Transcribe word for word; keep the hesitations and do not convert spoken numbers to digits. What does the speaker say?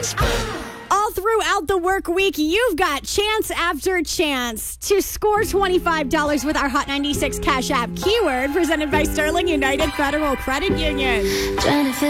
All throughout the work week, you've got chance after chance to score twenty-five dollars with our Hot ninety-six Cash App keyword presented by Sterling United Federal Credit Union.